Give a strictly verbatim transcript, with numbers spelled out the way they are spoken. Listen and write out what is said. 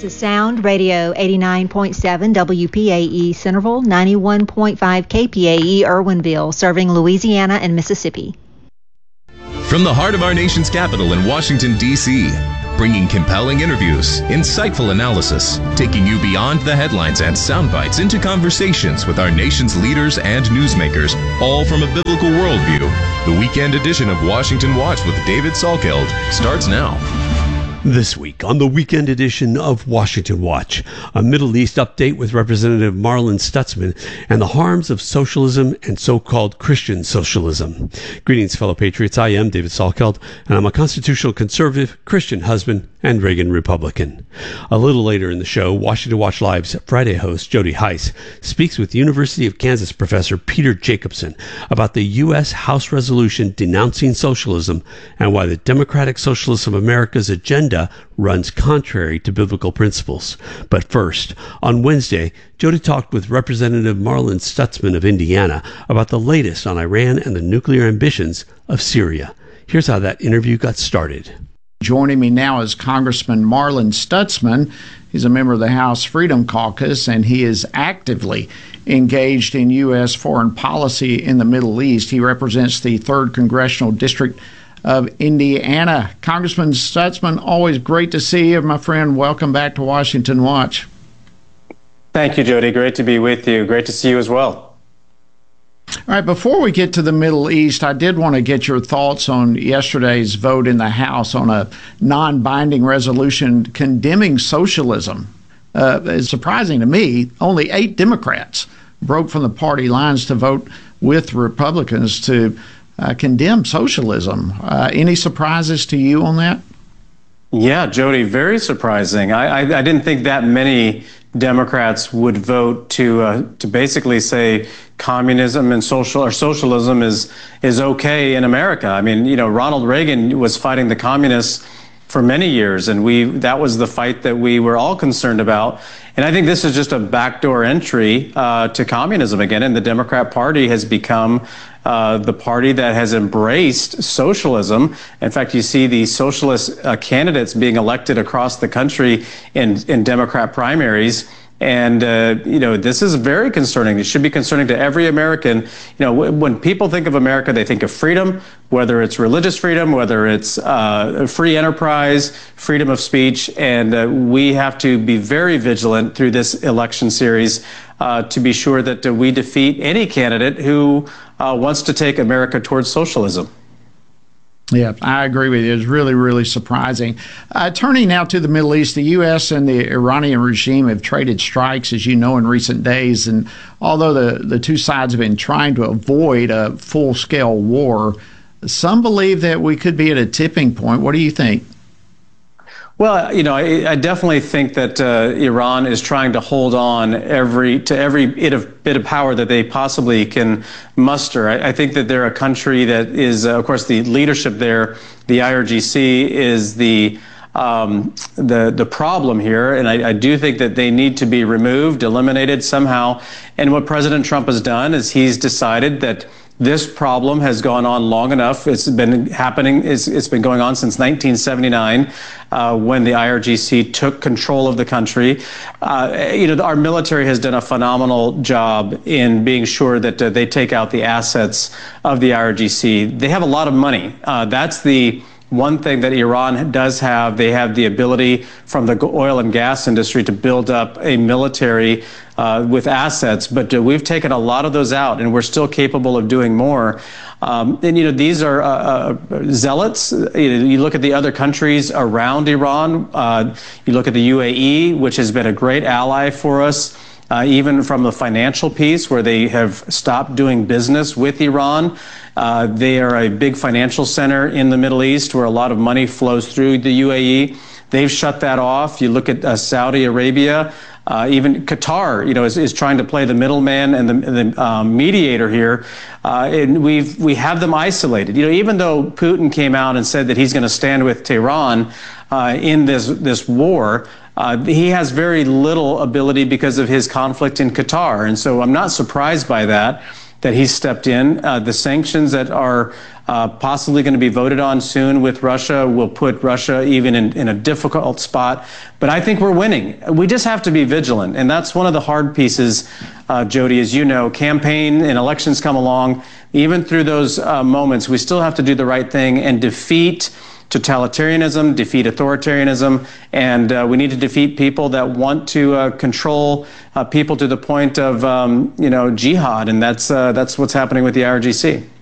This is Sound Radio eighty-nine point seven W P A E Centerville, ninety-one point five K P A E Irwinville, serving Louisiana and Mississippi. From the heart of our nation's capital in Washington, D C, bringing compelling interviews, insightful analysis, taking you beyond the headlines and sound bites into conversations with our nation's leaders and newsmakers, all from a biblical worldview. The weekend edition of Washington Watch with David Salkeld starts now. This week on the weekend edition of Washington Watch, a Middle East update with Representative Marlin Stutzman and the harms of socialism and so-called Christian socialism. Greetings, fellow patriots. I am David Salkeld, and I'm a constitutional conservative, Christian husband, and Reagan Republican. A little later in the show, Washington Watch Live's Friday host, Jody Heiss, speaks with University of Kansas professor Peter Jacobson about the U S House resolution denouncing socialism and why the Democratic Socialists of America's agenda runs contrary to biblical principles. But first, on Wednesday, Jody talked with Representative Marlin Stutzman of Indiana about the latest on Iran and the nuclear ambitions of Syria. Here's how that interview got started. Joining me now is Congressman Marlin Stutzman. He's a member of the House Freedom Caucus, and he is actively engaged in U S foreign policy in the Middle East. He represents the third Congressional District of Indiana. Congressman Stutzman, always great to see you, my friend. Welcome back to Washington Watch. Thank you, Jody. Great to be with you. Great to see you as well. All right, before we get to the Middle East, I did want to get your thoughts on yesterday's vote in the House on a non-binding resolution condemning socialism. Uh, it's surprising to me, only eight Democrats broke from the party lines to vote with Republicans to uh, condemn socialism. Uh, any surprises to you on that? Yeah, Jody, very surprising. I, I, I didn't think that many Democrats would vote to uh, to basically say communism and social or socialism is is okay in America. I mean, you know, Ronald Reagan was fighting the communists for many years, and we that was the fight that we were all concerned about. And I think this is just a backdoor entry uh, to communism again, and the Democrat Party has become uh, the party that has embraced socialism. In fact, you see the socialist uh, candidates being elected across the country in, in Democrat primaries. And, uh, you know, this is very concerning. It should be concerning to every American. You know, w- when people think of America, they think of freedom, whether it's religious freedom, whether it's uh, free enterprise, freedom of speech. And uh, we have to be very vigilant through this election series uh, to be sure that uh, we defeat any candidate who uh, wants to take America towards socialism. Yeah, I agree with you. It's really, really surprising. Uh, turning now to the Middle East, the U S and the Iranian regime have traded strikes, as you know, in recent days. And although the, the two sides have been trying to avoid a full-scale war, some believe that we could be at a tipping point. What do you think? Well, you know, I, I definitely think that uh, Iran is trying to hold on every to every bit of bit of power that they possibly can muster. I, I think that they're a country that is, uh, of course, the leadership there, the I R G C, is the um, the the problem here, and I, I do think that they need to be removed, eliminated somehow. And what President Trump has done is he's decided that this problem has gone on long enough. It's been happening. It's, it's been going on since nineteen seventy-nine, uh, when the I R G C took control of the country. Uh, you know, our military has done a phenomenal job in being sure that uh, they take out the assets of the I R G C. They have a lot of money. Uh, that's the one thing that Iran does have. They have the ability from the oil and gas industry to build up a military uh, with assets, but uh, we've taken a lot of those out, and we're still capable of doing more. Um, and, you know, these are uh, uh, zealots. You know, you look at the other countries around Iran. Uh, you look at the U A E, which has been a great ally for us. Uh, even from the financial piece, where they have stopped doing business with Iran. Uh, they are a big financial center in the Middle East where a lot of money flows through the U A E. They've shut that off. You look at uh, Saudi Arabia, uh, even Qatar, you know, is, is trying to play the middleman and the, the um, mediator here. Uh, and we've, we have them isolated. You know, even though Putin came out and said that he's going to stand with Tehran uh, in this, this war, Uh, he has very little ability because of his conflict in Qatar. And so I'm not surprised by that. that he stepped in. Uh, the sanctions that are uh, possibly going to be voted on soon with Russia will put Russia even in, in a difficult spot. But I think we're winning. We just have to be vigilant. And that's one of the hard pieces, uh, Jody, as you know, campaign and elections come along. Even through those uh, moments, we still have to do the right thing and defeat totalitarianism, defeat authoritarianism, and uh, we need to defeat people that want to uh, control uh, people to the point of, um, you know, jihad, and that's uh, that's what's happening with the I R G C.